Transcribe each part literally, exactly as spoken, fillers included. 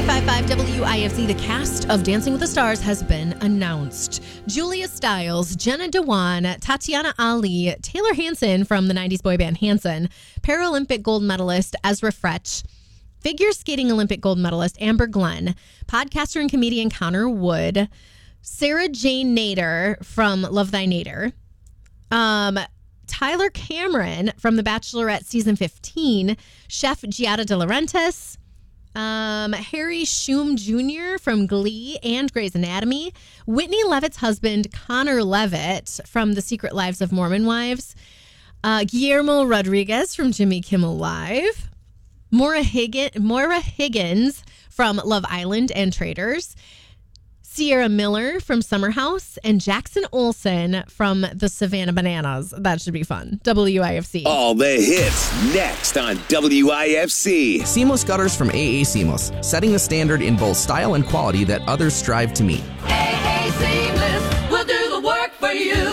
five five W I F C, the cast of Dancing with the Stars has been announced. Julia Stiles, Jenna Dewan, Tatiana Ali, Taylor Hanson from the nineties boy band Hanson, Paralympic gold medalist Ezra Fretch, figure skating Olympic gold medalist Amber Glenn, podcaster and comedian Connor Wood, Sarah Jane Nader from Love Thy Nader, um, Tyler Cameron from The Bachelorette Season fifteen, Chef Giada De Laurentiis, um, Harry Shum Junior from Glee and Grey's Anatomy, Whitney Levitt's husband, Connor Levitt from The Secret Lives of Mormon Wives, uh, Guillermo Rodriguez from Jimmy Kimmel Live, Maura Higgins, Maura Higgins from Love Island and Traitors, Sierra Miller from Summer House, and Jackson Olsen from the Savannah Bananas. That should be fun. W I F C. All the hits next on W I F C. Seamless gutters from A A Seamless, setting the standard in both style and quality that others strive to meet. A A Seamless will do the work for you.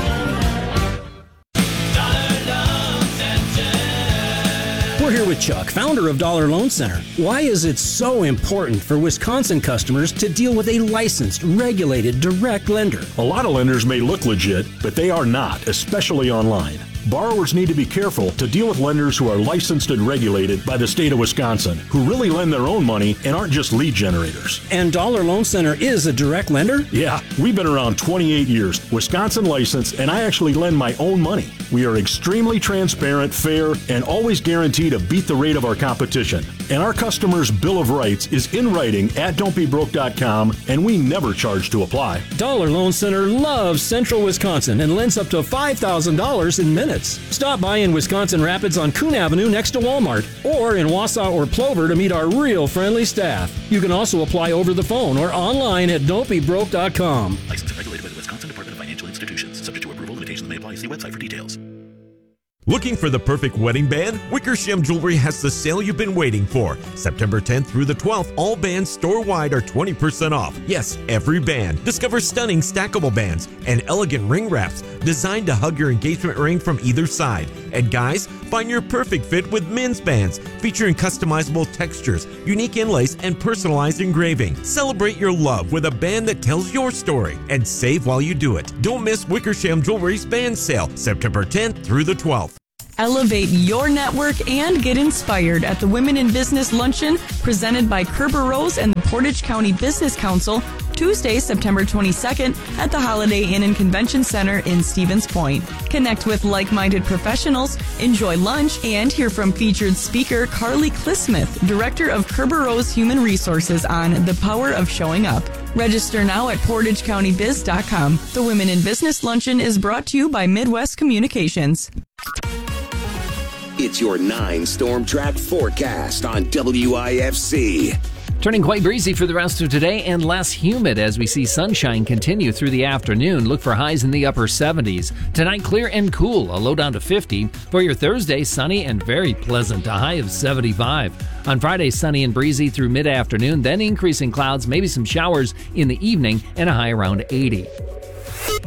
We're here with Chuck, founder of Dollar Loan Center. Why is it so important for Wisconsin customers to deal with a licensed, regulated, direct lender? A lot of lenders may look legit, but they are not, especially online. Borrowers need to be careful to deal with lenders who are licensed and regulated by the state of Wisconsin, who really lend their own money and aren't just lead generators. And Dollar Loan Center is a direct lender? Yeah, we've been around twenty-eight years, Wisconsin licensed, and I actually lend my own money. We are extremely transparent, fair, and always guarantee to beat the rate of our competition. And our customers' Bill of Rights is in writing at don't be broke dot com, and we never charge to apply. Dollar Loan Center loves Central Wisconsin and lends up to five thousand dollars in minutes. Stop by in Wisconsin Rapids on Coon Avenue next to Walmart, or in Wausau or Plover to meet our real friendly staff. You can also apply over the phone or online at don't be broke dot com. Licensed and regulated by the Wisconsin Department of Financial Institutions. Subject to approval, limitations may apply. See website for details. Looking for the perfect wedding band? Wickersham Jewelry has the sale you've been waiting for. September tenth through the twelfth, all bands store-wide are twenty percent off. Yes, every band. Discover stunning stackable bands and elegant ring wraps designed to hug your engagement ring from either side. And guys, find your perfect fit with men's bands featuring customizable textures, unique inlays, and personalized engraving. Celebrate your love with a band that tells your story and save while you do it. Don't miss Wickersham Jewelry's band sale, September tenth through the twelfth. Elevate your network and get inspired at the Women in Business Luncheon presented by Kerber Rose and the Portage County Business Council, Tuesday, September twenty-second at the Holiday Inn and Convention Center in Stevens Point. Connect with like-minded professionals, enjoy lunch, and hear from featured speaker Carly Clismith, Director of Kerber Rose Human Resources, on the power of showing up. Register now at portage county biz dot com. The Women in Business Luncheon is brought to you by Midwest Communications. It's your nine storm track forecast on W I F C. Turning quite breezy for the rest of today and less humid as we see sunshine continue through the afternoon. Look for highs in the upper seventies. Tonight, clear and cool, a low down to fifty. For your Thursday, sunny and very pleasant, a high of seventy-five. On Friday, sunny and breezy through mid-afternoon, then increasing clouds, maybe some showers in the evening, and a high around eighty.